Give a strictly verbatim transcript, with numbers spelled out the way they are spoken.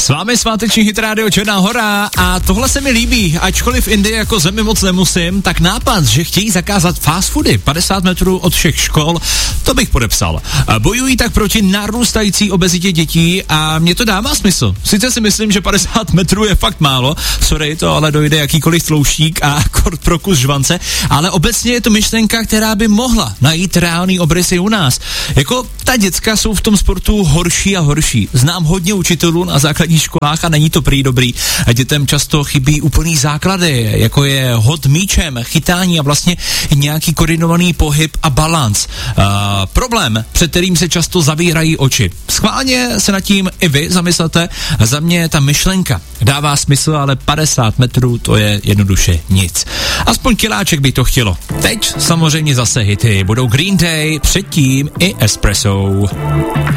S vámi sváteční hit rádio Černá Hora a tohle se mi líbí, ačkoliv v Indii jako zemi moc nemusím, tak nápad, že chtějí zakázat fast foody padesát metrů od všech škol, to bych podepsal. Bojují tak proti narůstající obezitě dětí a mně to dává smysl. Sice si myslím, že padesát metrů je fakt málo, sorry, to ale dojde jakýkoliv tlouštík a kort pro kus žvance, ale obecně je to myšlenka, která by mohla najít reálný obrysy u nás. Jako ta děcka jsou v tom sportu horší a horší. Znám hodně učitelů na základních školách a není to prý dobrý. A dětem často chybí úplný základy, jako je hod míčem, chytání a vlastně nějaký koordinovaný pohyb a balanc. Uh, problém, před kterým se často zavírají oči. Schválně se nad tím i vy zamyslete. Za mě ta myšlenka dává smysl, ale padesát metrů to je jednoduše nic. Aspoň kiláček by to chtělo. Teď samozřejmě zase hity. Budou Green Day, předtím i Espresso.